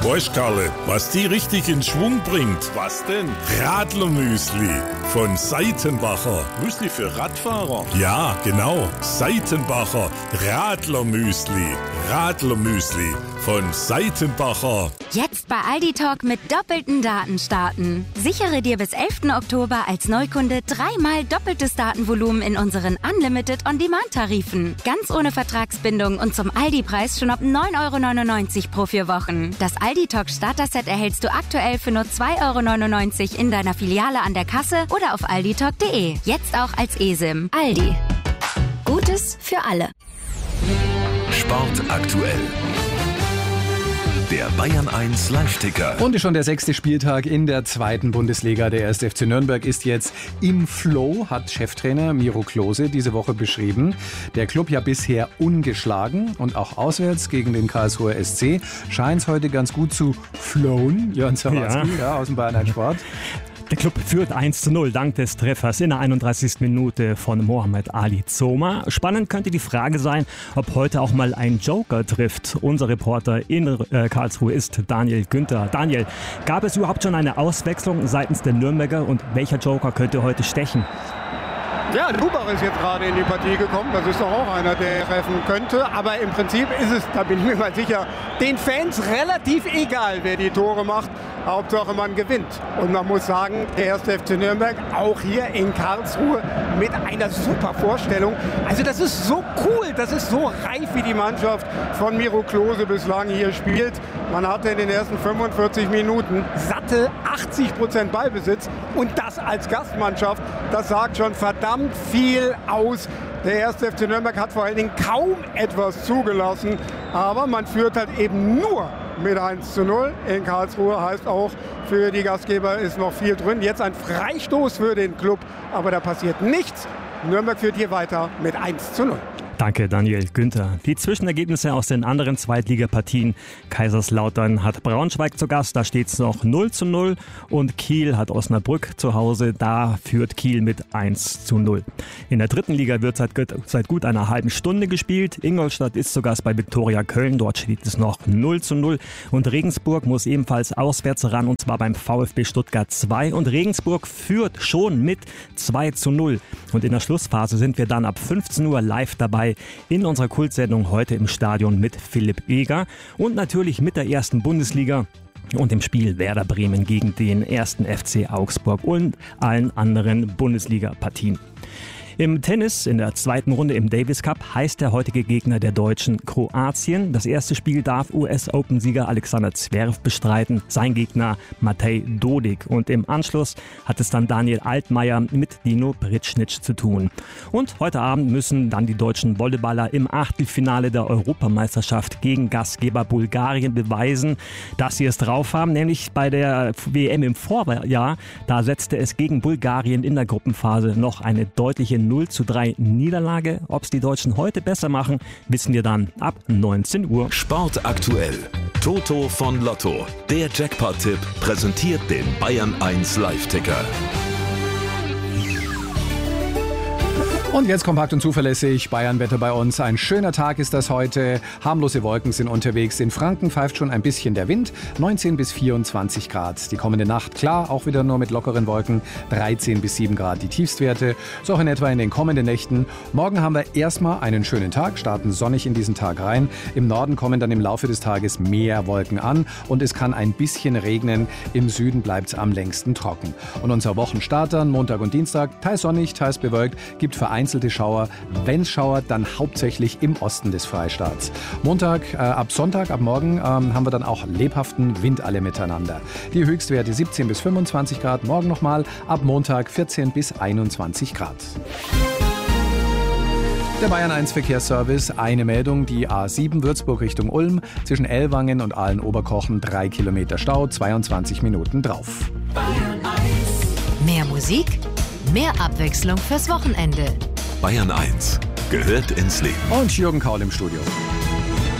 Weißt Karle, was die richtig in Schwung bringt? Was denn? Radlermüsli von Seitenbacher. Müsli für Radfahrer? Ja, genau. Seitenbacher Radlermüsli. Radlermüsli von Seitenbacher. Jetzt bei Aldi Talk mit doppelten Daten starten. Sichere dir bis 11. Oktober als Neukunde 3-mal doppeltes Datenvolumen in unseren Unlimited On-Demand-Tarifen. Ganz ohne Vertragsbindung und zum Aldi-Preis schon ab 9,99 € pro 4 Wochen. Das Aldi Talk Starter-Set erhältst du aktuell für nur 2,99 € in deiner Filiale an der Kasse oder auf alditalk.de. Jetzt auch als eSIM. Aldi. Gutes für alle. Sport aktuell. Der Bayern 1 Live-Ticker. Und ist schon der 6. Spieltag in der 2. Bundesliga. Der 1. FC Nürnberg ist jetzt im Flow, hat Cheftrainer Miro Klose diese Woche beschrieben. Der Club ja bisher ungeschlagen und auch auswärts gegen den Karlsruher SC scheint es heute ganz gut zu flowen. Jörn Sawatzki, aus dem Bayern 1 Sport. Der Club führt 1:0 dank des Treffers in der 31. Minute von Mohamed Ali Zoma. Spannend könnte die Frage sein, ob heute auch mal ein Joker trifft. Unser Reporter in Karlsruhe ist Daniel Günther. Daniel, gab es überhaupt schon eine Auswechslung seitens der Nürnberger und welcher Joker könnte heute stechen? Ja, Lubach ist jetzt gerade in die Partie gekommen. Das ist doch auch einer, der treffen könnte. Aber im Prinzip ist es, da bin ich mir mal sicher, den Fans relativ egal, wer die Tore macht. Hauptsache man gewinnt. Und man muss sagen, der 1. FC Nürnberg auch hier in Karlsruhe mit einer super Vorstellung. Also das ist so cool, das ist so reif, wie die Mannschaft von Miro Klose bislang hier spielt. Man hatte in den ersten 45 Minuten satte 80% Ballbesitz. Und das als Gastmannschaft, das sagt schon verdammt viel aus. Der 1. FC Nürnberg hat vor allen Dingen kaum etwas zugelassen. Aber man führt halt eben nur mit 1:0 in Karlsruhe, heißt auch, für die Gastgeber ist noch viel drin. Jetzt ein Freistoß für den Club, aber da passiert nichts. Nürnberg führt hier weiter mit 1:0. Danke, Daniel Günther. Die Zwischenergebnisse aus den anderen Zweitligapartien. Kaiserslautern hat Braunschweig zu Gast, da steht es noch 0:0. Und Kiel hat Osnabrück zu Hause, da führt Kiel mit 1:0. In der 3. Liga wird seit gut einer halben Stunde gespielt. Ingolstadt ist zu Gast bei Viktoria Köln, dort steht es noch 0:0. Und Regensburg muss ebenfalls auswärts ran, und zwar beim VfB Stuttgart 2. Und Regensburg führt schon mit 2:0. Und in der Schlussphase sind wir dann ab 15 Uhr live dabei in unserer Kultsendung heute im Stadion mit Philipp Eger und natürlich mit der 1. Bundesliga und dem Spiel Werder Bremen gegen den 1. FC Augsburg und allen anderen Bundesliga-Partien. Im Tennis in der 2. Runde im Davis Cup heißt der heutige Gegner der Deutschen Kroatien. Das erste Spiel darf US-Open-Sieger Alexander Zverev bestreiten, sein Gegner Matej Dodig. Und im Anschluss hat es dann Daniel Altmaier mit Dino Britschnic zu tun. Und heute Abend müssen dann die deutschen Volleyballer im Achtelfinale der Europameisterschaft gegen Gastgeber Bulgarien beweisen, dass sie es drauf haben. Nämlich bei der WM im Vorjahr, da setzte es gegen Bulgarien in der Gruppenphase noch eine deutliche 0:3 Niederlage. Ob es die Deutschen heute besser machen, wissen wir dann ab 19 Uhr. Sport aktuell. Toto von Lotto. Der Jackpot-Tipp präsentiert den Bayern 1 Live-Ticker. Und jetzt kompakt und zuverlässig Bayern-Wetter bei uns. Ein schöner Tag ist das heute. Harmlose Wolken sind unterwegs. In Franken pfeift schon ein bisschen der Wind. 19 bis 24 Grad. Die kommende Nacht klar, auch wieder nur mit lockeren Wolken. 13 bis 7 Grad die Tiefstwerte. So auch in etwa in den kommenden Nächten. Morgen haben wir erstmal einen schönen Tag, starten sonnig in diesen Tag rein. Im Norden kommen dann im Laufe des Tages mehr Wolken an und es kann ein bisschen regnen. Im Süden bleibt es am längsten trocken. Und unser Wochenstart dann Montag und Dienstag, teils sonnig, teils bewölkt, gibt vereinzelte Schauer. Wenn es schauert, dann hauptsächlich im Osten des Freistaats. Ab Sonntag, ab morgen haben wir dann auch lebhaften Wind alle miteinander. Die Höchstwerte 17 bis 25 Grad, morgen nochmal, ab Montag 14 bis 21 Grad. Der Bayern 1 Verkehrsservice, eine Meldung, die A7 Würzburg Richtung Ulm, zwischen Ellwangen und Aalen-Oberkochen 3 Kilometer Stau, 22 Minuten drauf. Bayern 1. Mehr Musik, mehr Abwechslung fürs Wochenende. Bayern 1 gehört ins Leben. Und Jürgen Kaul im Studio.